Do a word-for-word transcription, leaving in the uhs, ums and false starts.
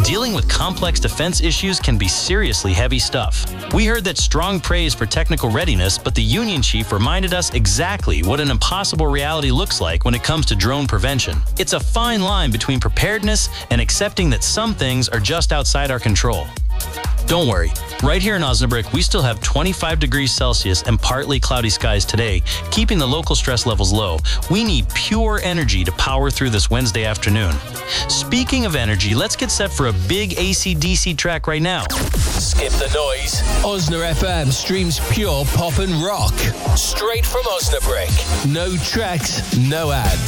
Dealing with complex defense issues can be seriously heavy stuff. We heard that strong praise for technical readiness, but the Union Chief reminded us exactly what an impossible reality looks like when it comes to drone prevention. It's a fine line between preparedness and accepting that some things are just outside our control. Don't worry, right here in Osnabrück, we still have twenty-five degrees Celsius and partly cloudy skies today, keeping the local stress levels low. We need pure energy to power through this Wednesday afternoon. Speaking of energy, let's get set for a big A C D C track right now. Skip the noise. Osna F M streams pure pop and rock. Straight from Osnabrück. No tracks, no ads.